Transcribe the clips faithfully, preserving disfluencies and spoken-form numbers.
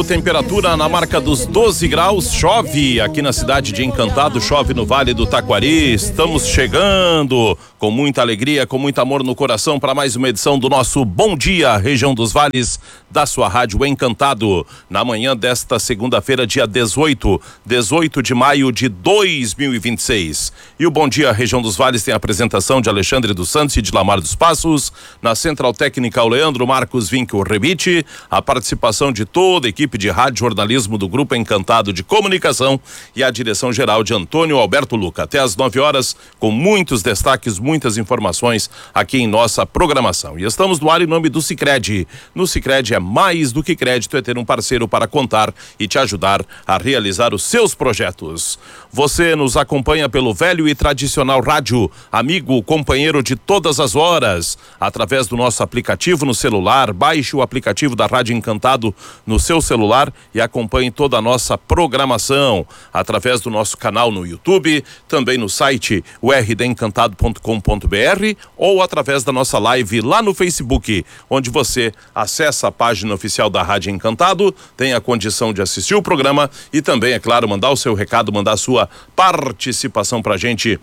Temperatura na marca dos doze graus, chove aqui na cidade de Encantado, chove no Vale do Taquari. Estamos chegando com muita alegria, com muito amor no coração para mais uma edição do nosso Bom Dia, região dos vales, da sua rádio Encantado. Na manhã desta segunda-feira, dia dezoito, dezoito de maio de dois mil e vinte e seis. E o Bom Dia, região dos vales, tem a apresentação de Alexandre dos Santos e de Lamar dos Passos. Na Central Técnica, o Leandro Marcos Vinck, o Rebite. A participação de toda a equipe de rádio jornalismo do Grupo Encantado de Comunicação e a direção geral de Antônio Alberto Luca. Até às nove horas, com muitos destaques, muitas informações aqui em nossa programação. E estamos no ar em nome do Sicredi. No Sicredi é mais do que crédito, é ter um parceiro para contar e te ajudar a realizar os seus projetos. Você nos acompanha pelo velho e tradicional rádio, amigo, companheiro de todas as horas, através do nosso aplicativo no celular. Baixe o aplicativo da Rádio Encantado no seu celular e acompanhe toda a nossa programação através do nosso canal no YouTube, também no site u r d encantado ponto com ponto b r ou através da nossa live lá no Facebook, onde você acessa a página oficial da Rádio Encantado, tem a condição de assistir o programa e também, é claro, mandar o seu recado, mandar a sua participação pra gente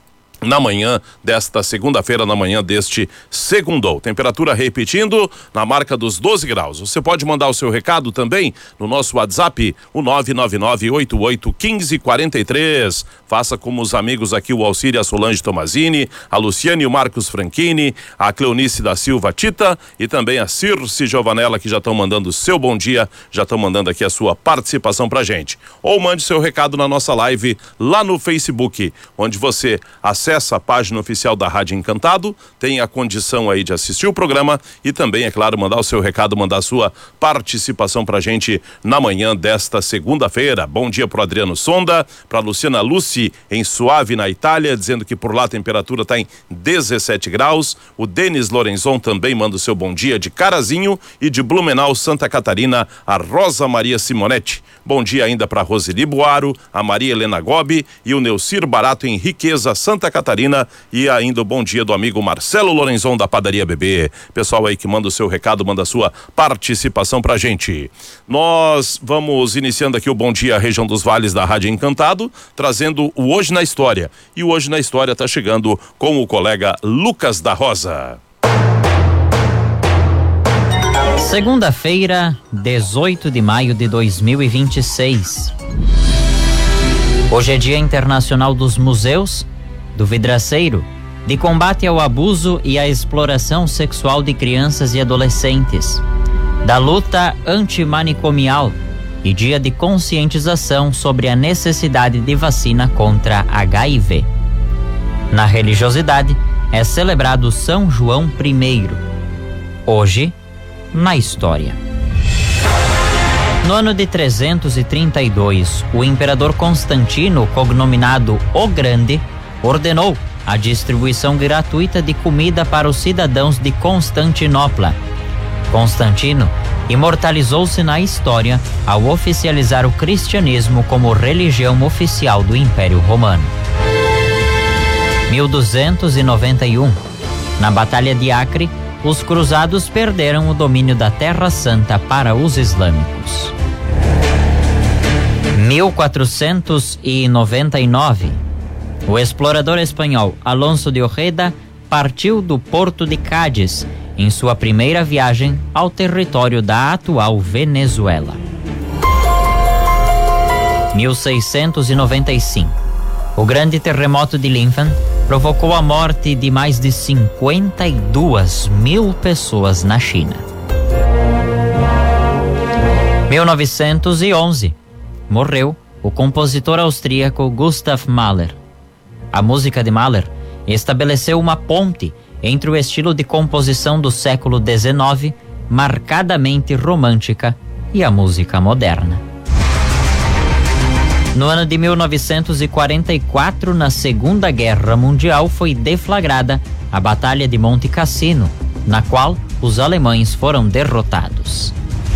na manhã desta segunda-feira, na manhã deste segundou. Temperatura repetindo na marca dos doze graus. Você pode mandar o seu recado também no nosso WhatsApp, o nove nove nove oito oito um cinco quatro três. Faça como os amigos aqui, o Alcírio, a Solange Tomazini, a Luciane e o Marcos Franchini, a Cleonice da Silva Tita e também a Circe Giovanella, que já estão mandando o seu bom dia, já estão mandando aqui a sua participação pra gente. Ou mande seu recado na nossa live lá no Facebook, onde você acessa Acesse a página oficial da Rádio Encantado, tem a condição aí de assistir o programa e também, é claro, mandar o seu recado, mandar a sua participação pra gente na manhã desta segunda-feira. Bom dia pro Adriano Sonda, pra Luciana Luci em Suave, na Itália, dizendo que por lá a temperatura tá em dezessete graus. O Denis Lorenzon também manda o seu bom dia de Carazinho e de Blumenau, Santa Catarina, a Rosa Maria Simonetti. Bom dia ainda para Roseli Boaro, a Maria Helena Gobi e o Neucir Barato em Riqueza, Santa Catarina, e ainda o bom dia do amigo Marcelo Lorenzon da Padaria Bebê. Pessoal aí que manda o seu recado, manda a sua participação pra gente. Nós vamos iniciando aqui o Bom Dia Região dos Vales da Rádio Encantado, trazendo o Hoje na História. E o Hoje na História tá chegando com o colega Lucas da Rosa. Segunda-feira, dezoito de maio de dois mil e vinte e seis. Hoje é Dia Internacional dos Museus, do Vidraceiro, de combate ao abuso e à exploração sexual de crianças e adolescentes, da luta antimanicomial e dia de conscientização sobre a necessidade de vacina contra H I V. Na religiosidade, é celebrado São João I. Hoje, na história. No ano de trezentos e trinta e dois, o imperador Constantino, cognominado O Grande, ordenou a distribuição gratuita de comida para os cidadãos de Constantinopla. Constantino imortalizou-se na história ao oficializar o cristianismo como religião oficial do Império Romano. mil duzentos e noventa e um, na Batalha de Acre, os cruzados perderam o domínio da Terra Santa para os islâmicos. mil quatrocentos e noventa e nove, o explorador espanhol Alonso de Ojeda partiu do porto de Cádiz em sua primeira viagem ao território da atual Venezuela. mil seiscentos e noventa e cinco, o grande terremoto de Linfen provocou a morte de mais de cinquenta e duas mil pessoas na China. mil novecentos e onze, morreu o compositor austríaco Gustav Mahler. A música de Mahler estabeleceu uma ponte entre o estilo de composição do século dezenove, marcadamente romântica, e a música moderna. No ano de mil novecentos e quarenta e quatro, na Segunda Guerra Mundial, foi deflagrada a Batalha de Monte Cassino, na qual os alemães foram derrotados.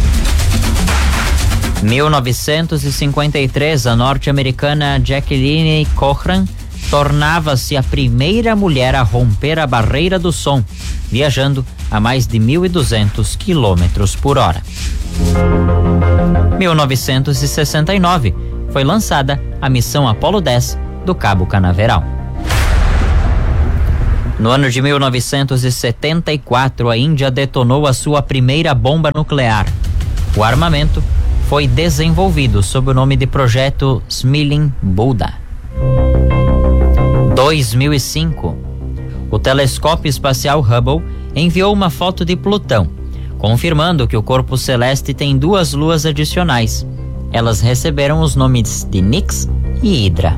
mil novecentos e cinquenta e três, a norte-americana Jacqueline Cochran tornava-se a primeira mulher a romper a barreira do som, viajando a mais de mil e duzentos quilômetros por hora. mil novecentos e sessenta e nove, foi lançada a missão Apollo dez do Cabo Canaveral. No ano de mil novecentos e setenta e quatro, a Índia detonou a sua primeira bomba nuclear. O armamento foi desenvolvido sob o nome de Projeto Smiling Buddha. dois mil e cinco, o telescópio espacial Hubble enviou uma foto de Plutão, confirmando que o corpo celeste tem duas luas adicionais. Elas receberam os nomes de Nix e Hydra.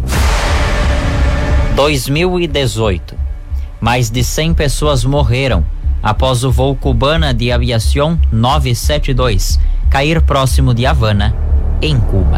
dois mil e dezoito, mais de cem pessoas morreram após o voo Cubana de Aviación novecentos e setenta e dois cair próximo de Havana, em Cuba.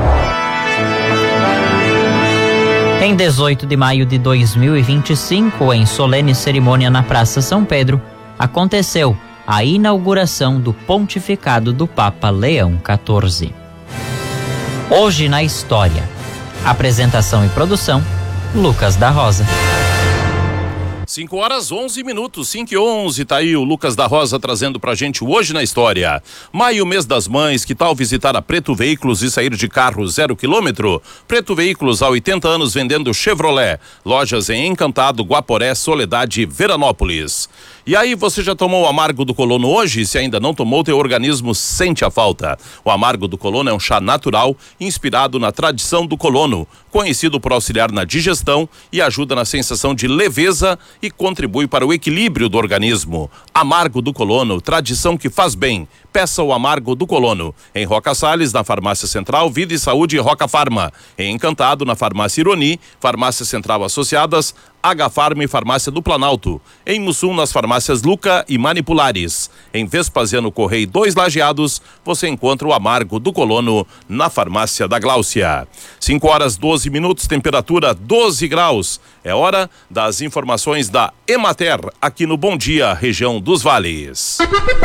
Em dezoito de maio de dois mil e vinte e cinco, em solene cerimônia na Praça São Pedro, aconteceu a inauguração do pontificado do Papa Leão quatorze. Hoje na História. Apresentação e produção, Lucas da Rosa. cinco horas onze minutos, cinco e onze, tá aí o Lucas da Rosa trazendo pra gente o Hoje na História. Maio, mês das mães, que tal visitar a Preto Veículos e sair de carro zero quilômetro? Preto Veículos, há oitenta anos vendendo Chevrolet. Lojas em Encantado, Guaporé, Soledade e Veranópolis. E aí, você já tomou o amargo do colono hoje? Se ainda não tomou, teu organismo sente a falta. O amargo do colono é um chá natural inspirado na tradição do colono, conhecido por auxiliar na digestão e ajuda na sensação de leveza e contribui para o equilíbrio do organismo. Amargo do colono, tradição que faz bem. Peça o amargo do colono. Em Roca Salles, na Farmácia Central, Vida e Saúde e Roca Farma. Em Encantado, na Farmácia Ironi, Farmácia Central Associadas, H Farma e Farmácia do Planalto. Em Mussum, nas farmácias Luca e Manipulares. Em Vespasiano Correia dois Lajeados, você encontra o amargo do colono na Farmácia da Gláucia. cinco horas doze minutos, temperatura doze graus. É hora das informações da Emater, aqui no Bom Dia, região dos Vales.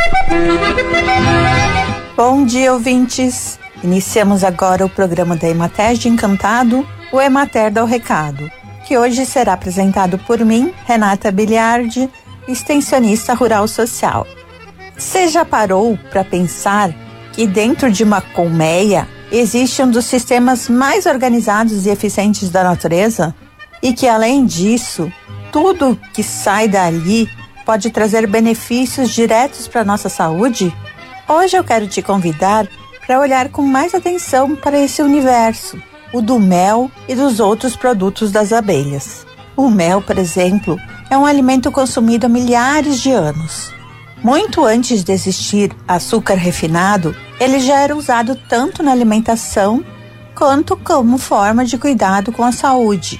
Bom dia, ouvintes. Iniciamos agora o programa da Emater de Encantado, o Emater dá o recado, que hoje será apresentado por mim, Renata Biliardi, extensionista rural social. Você já parou para pensar que dentro de uma colmeia existe um dos sistemas mais organizados e eficientes da natureza? E que, além disso, tudo que sai dali pode trazer benefícios diretos para a nossa saúde? Hoje eu quero te convidar para olhar com mais atenção para esse universo, o do mel e dos outros produtos das abelhas. O mel, por exemplo, é um alimento consumido há milhares de anos. Muito antes de existir açúcar refinado, ele já era usado tanto na alimentação quanto como forma de cuidado com a saúde.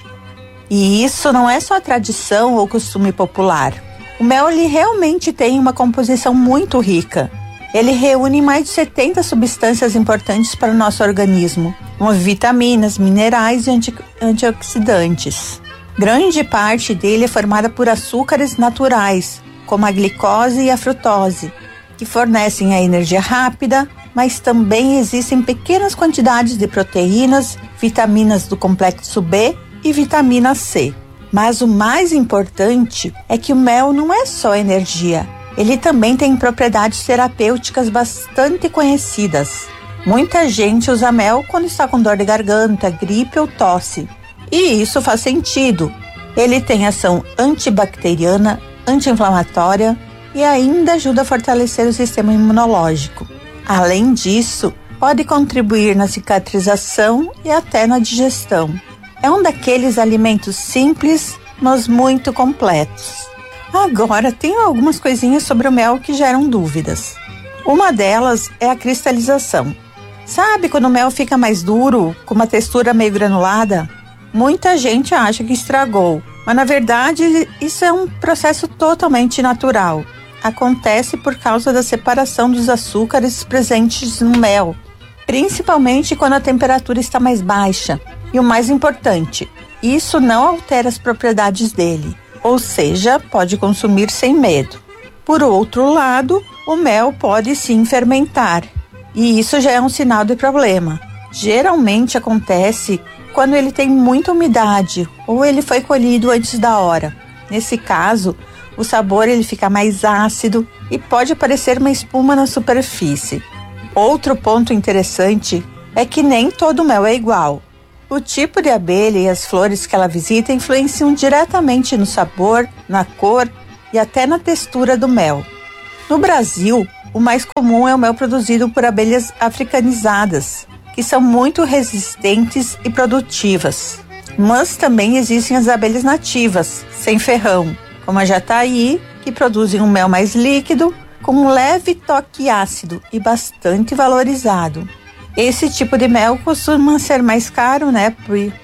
E isso não é só tradição ou costume popular. O mel ele realmente tem uma composição muito rica. Ele reúne mais de setenta substâncias importantes para o nosso organismo, como vitaminas, minerais e anti- antioxidantes. Grande parte dele é formada por açúcares naturais, como a glicose e a frutose, que fornecem a energia rápida, mas também existem pequenas quantidades de proteínas, vitaminas do complexo B e vitamina C. Mas o mais importante é que o mel não é só energia. Ele também tem propriedades terapêuticas bastante conhecidas. Muita gente usa mel quando está com dor de garganta, gripe ou tosse. E isso faz sentido. Ele tem ação antibacteriana, anti-inflamatória e ainda ajuda a fortalecer o sistema imunológico. Além disso, pode contribuir na cicatrização e até na digestão. É um daqueles alimentos simples, mas muito completos. Agora, tem algumas coisinhas sobre o mel que geram dúvidas. Uma delas é a cristalização. Sabe quando o mel fica mais duro, com uma textura meio granulada? Muita gente acha que estragou, mas na verdade isso é um processo totalmente natural. Acontece por causa da separação dos açúcares presentes no mel, principalmente quando a temperatura está mais baixa. E o mais importante, isso não altera as propriedades dele, ou seja, pode consumir sem medo. Por outro lado, o mel pode sim fermentar, e isso já é um sinal de problema. Geralmente acontece quando ele tem muita umidade ou ele foi colhido antes da hora. Nesse caso, O sabor ele fica mais ácido e pode aparecer uma espuma na superfície. Outro ponto interessante é que nem todo mel é igual. O tipo de abelha e as flores que ela visita influenciam diretamente no sabor, na cor e até na textura do mel. No Brasil, o mais comum é o mel produzido por abelhas africanizadas, que são muito resistentes e produtivas. Mas também existem as abelhas nativas, sem ferrão, como a jataí, que produzem um mel mais líquido, com um leve toque ácido e bastante valorizado. Esse tipo de mel costuma ser mais caro, né? Por, uh,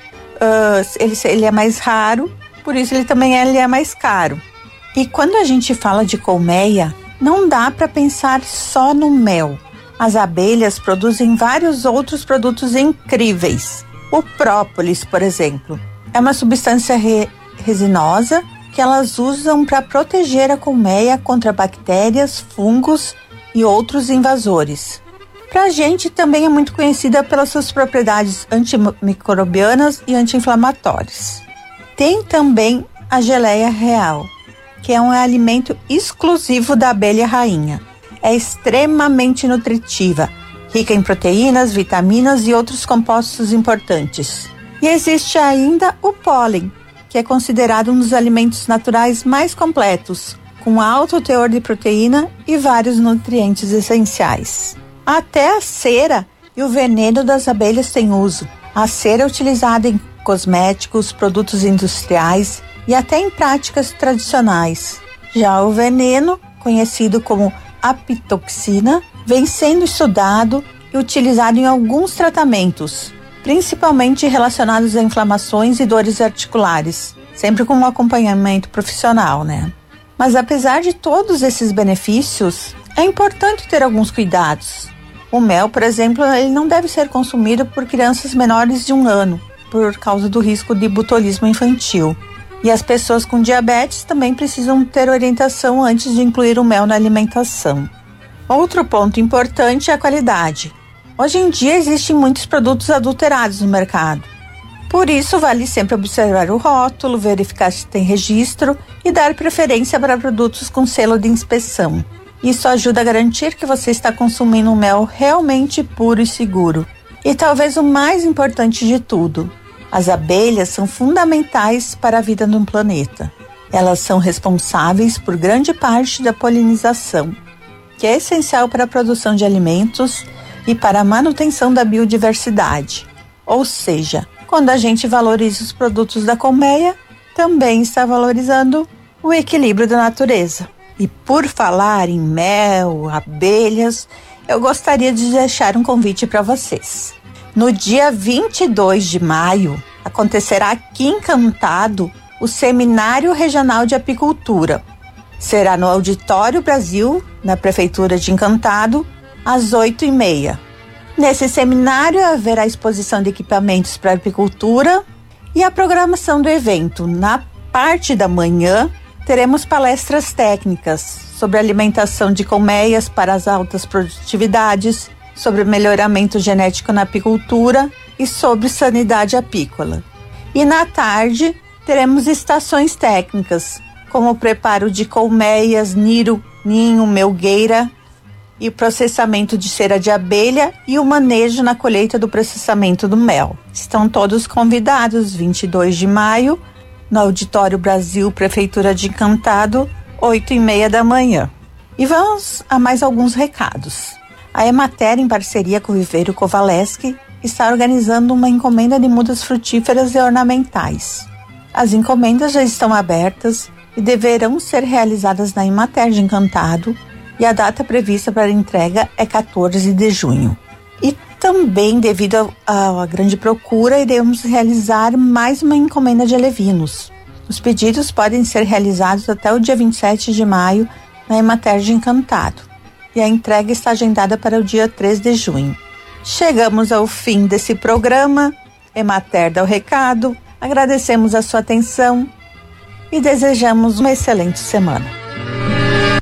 ele, ele é mais raro, por isso ele também é, ele é mais caro. E quando a gente fala de colmeia, não dá para pensar só no mel. As abelhas produzem vários outros produtos incríveis. O própolis, por exemplo, é uma substância re, resinosa que elas usam para proteger a colmeia contra bactérias, fungos e outros invasores. Para a gente também é muito conhecida pelas suas propriedades antimicrobianas e anti-inflamatórias. Tem também a geleia real, que é um alimento exclusivo da abelha rainha. É extremamente nutritiva, rica em proteínas, vitaminas e outros compostos importantes. E existe ainda o pólen, que é considerado um dos alimentos naturais mais completos, com alto teor de proteína e vários nutrientes essenciais. Até a cera e o veneno das abelhas têm uso. A cera é utilizada em cosméticos, produtos industriais e até em práticas tradicionais. Já o veneno, conhecido como apitoxina, vem sendo estudado e utilizado em alguns tratamentos, principalmente relacionados a inflamações e dores articulares, sempre com um acompanhamento profissional, né? Mas apesar de todos esses benefícios, é importante ter alguns cuidados. O mel, por exemplo, ele não deve ser consumido por crianças menores de um ano, por causa do risco de botulismo infantil. E as pessoas com diabetes também precisam ter orientação antes de incluir o mel na alimentação. Outro ponto importante é a qualidade. Hoje em dia existem muitos produtos adulterados no mercado. Por isso, vale sempre observar o rótulo, verificar se tem registro e dar preferência para produtos com selo de inspeção. Isso ajuda a garantir que você está consumindo um mel realmente puro e seguro. E talvez o mais importante de tudo, as abelhas são fundamentais para a vida no planeta. Elas são responsáveis por grande parte da polinização, que é essencial para a produção de alimentos e para a manutenção da biodiversidade. Ou seja, quando a gente valoriza os produtos da colmeia, também está valorizando o equilíbrio da natureza. E por falar em mel, abelhas, eu gostaria de deixar um convite para vocês. No dia vinte e dois de maio, acontecerá aqui em Encantado o Seminário Regional de Apicultura. Será no Auditório Brasil, na Prefeitura de Encantado, às oito e meia. Nesse seminário haverá exposição de equipamentos para apicultura e a programação do evento. Na parte da manhã, teremos palestras técnicas sobre alimentação de colmeias para as altas produtividades, sobre melhoramento genético na apicultura e sobre sanidade apícola. E na tarde, teremos estações técnicas, como o preparo de colmeias, niro, ninho, melgueira e o processamento de cera de abelha e o manejo na colheita do processamento do mel. Estão todos convidados, vinte e dois de maio, no Auditório Brasil, Prefeitura de Encantado, oito e meia da manhã. E vamos a mais alguns recados. A Emater, em parceria com o Viveiro Kovaleski, está organizando uma encomenda de mudas frutíferas e ornamentais. As encomendas já estão abertas e deverão ser realizadas na Emater de Encantado, e a data prevista para a entrega é quatorze de junho. E também, devido à grande procura, iremos realizar mais uma encomenda de alevinos. Os pedidos podem ser realizados até o dia vinte e sete de maio na Emater de Encantado, e a entrega está agendada para o dia três de junho. Chegamos ao fim desse programa. Emater dá o recado, agradecemos a sua atenção e desejamos uma excelente semana.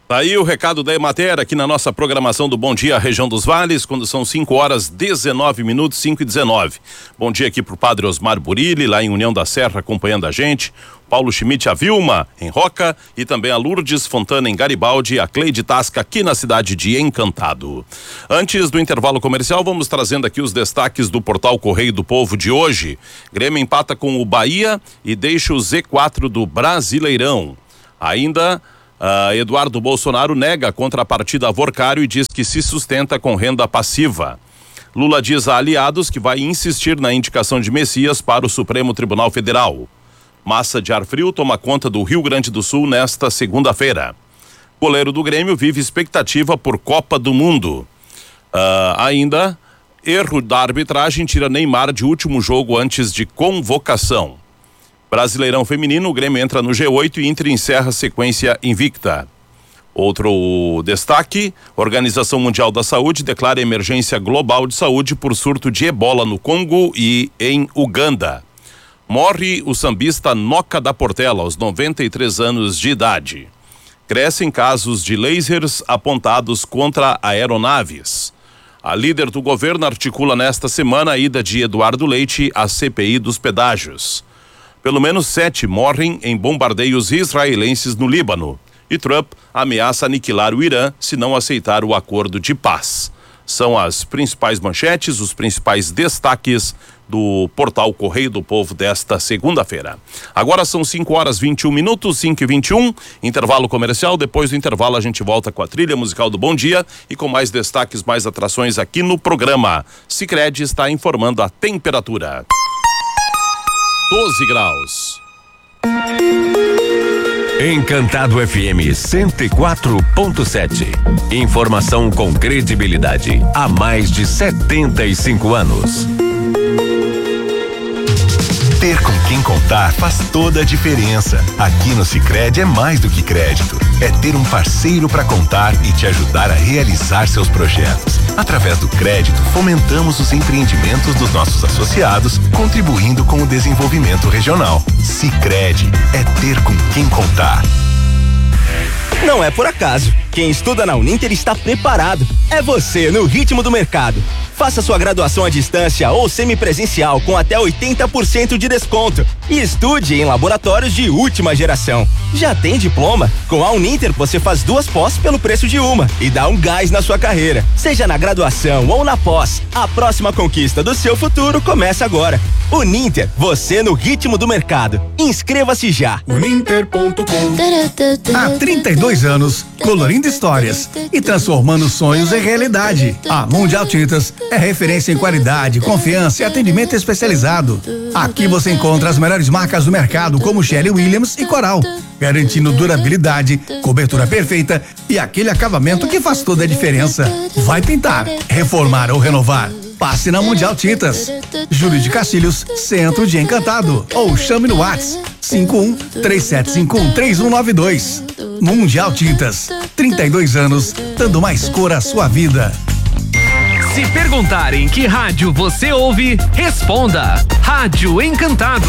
Tá aí o recado da Emater aqui na nossa programação do Bom Dia Região dos Vales, quando são cinco horas dezenove minutos, cinco e dezenove. Bom dia aqui pro Padre Osmar Burilli, lá em União da Serra, acompanhando a gente. Paulo Schmidt, a Vilma, em Roca, e também a Lourdes Fontana, em Garibaldi, a Cleide Tasca, aqui na cidade de Encantado. Antes do intervalo comercial, vamos trazendo aqui os destaques do portal Correio do Povo de hoje. Grêmio empata com o Bahia e deixa o Z quatro do Brasileirão. Ainda... Uh, Eduardo Bolsonaro nega a contrapartida a Vorcário e diz que se sustenta com renda passiva. Lula diz a aliados que vai insistir na indicação de Messias para o Supremo Tribunal Federal. Massa de ar frio toma conta do Rio Grande do Sul nesta segunda-feira. Goleiro do Grêmio vive expectativa por Copa do Mundo. Uh, ainda, erro da arbitragem tira Neymar de último jogo antes de convocação. Brasileirão feminino, o Grêmio entra no G oito e Inter encerra sequência invicta. Outro destaque, Organização Mundial da Saúde declara emergência global de saúde por surto de ebola no Congo e em Uganda. Morre o sambista Noca da Portela, aos noventa e três anos de idade. Crescem casos de lasers apontados contra aeronaves. A líder do governo articula nesta semana a ida de Eduardo Leite à C P I dos pedágios. Pelo menos sete morrem em bombardeios israelenses no Líbano. E Trump ameaça aniquilar o Irã se não aceitar o acordo de paz. São as principais manchetes, os principais destaques do portal Correio do Povo desta segunda-feira. Agora são cinco horas vinte e um minutos, cinco e vinte e um, intervalo comercial. Depois do intervalo a gente volta com a trilha musical do Bom Dia e com mais destaques, mais atrações aqui no programa. Sicredi está informando a temperatura. doze graus. Encantado F M cento e quatro ponto sete. Informação com credibilidade há mais de setenta e cinco anos. Ter com quem contar faz toda a diferença. Aqui no Sicredi é mais do que crédito. É ter um parceiro para contar e te ajudar a realizar seus projetos. Através do crédito, fomentamos os empreendimentos dos nossos associados, contribuindo com o desenvolvimento regional. Sicredi é ter com quem contar. Não é por acaso. Quem estuda na Uninter está preparado. É você no ritmo do mercado. Faça sua graduação à distância ou semipresencial com até oitenta por cento de desconto e estude em laboratórios de última geração. Já tem diploma? Com a Uninter você faz duas pós pelo preço de uma e dá um gás na sua carreira. Seja na graduação ou na pós, a próxima conquista do seu futuro começa agora. Uninter, você no ritmo do mercado. Inscreva-se já. Uninter ponto com. Há trinta e dois anos, colorindo histórias e transformando sonhos em realidade. A Mundial Tintas é referência em qualidade, confiança e atendimento especializado. Aqui você encontra as melhores marcas do mercado, como Sherwin Williams e Coral, garantindo durabilidade, cobertura perfeita e aquele acabamento que faz toda a diferença. Vai pintar, reformar ou renovar? Passe na Mundial Tintas. Júlio de Castilhos, Centro de Encantado. Ou chame no WhatsApp cinco um três sete cinco um três um nove dois. Mundial Tintas, trinta e dois anos, dando mais cor à sua vida. Se perguntarem que rádio você ouve, responda: Rádio Encantado.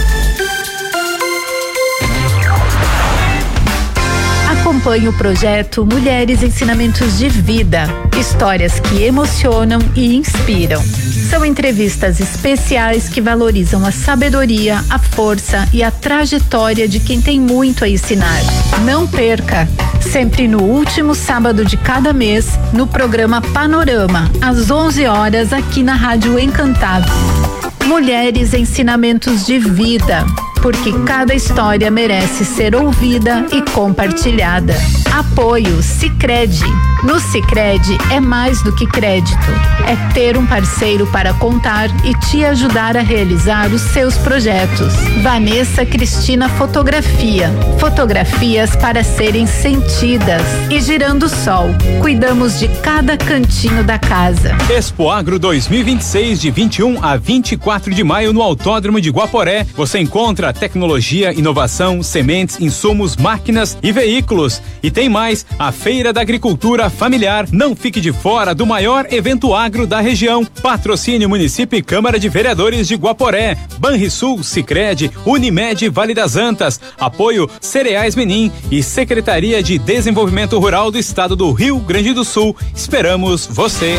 Acompanhe o projeto Mulheres Ensinamentos de Vida, histórias que emocionam e inspiram. São entrevistas especiais que valorizam a sabedoria, a força e a trajetória de quem tem muito a ensinar. Não perca! Sempre no último sábado de cada mês, no programa Panorama, às onze horas, aqui na Rádio Encantado. Mulheres Ensinamentos de Vida, porque cada história merece ser ouvida e compartilhada. Apoio Sicredi. No Sicredi é mais do que crédito, é ter um parceiro para contar e te ajudar a realizar os seus projetos. Vanessa Cristina Fotografia. Fotografias para serem sentidas. E Girando Sol. Cuidamos de cada cantinho da casa. Expo Agro dois mil e vinte e seis, de vinte e um a vinte e quatro de maio, no Autódromo de Guaporé. Você encontra tecnologia, inovação, sementes, insumos, máquinas e veículos. E tem Tem mais, a Feira da Agricultura Familiar. Não fique de fora do maior evento agro da região. Patrocínio Município e Câmara de Vereadores de Guaporé, Banrisul, Sicredi, Unimed Vale das Antas, apoio Cereais Menin e Secretaria de Desenvolvimento Rural do Estado do Rio Grande do Sul. Esperamos você.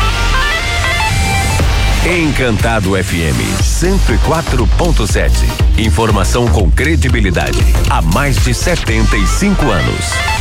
Encantado F M cento e quatro ponto sete. Informação com credibilidade há mais de setenta e cinco anos.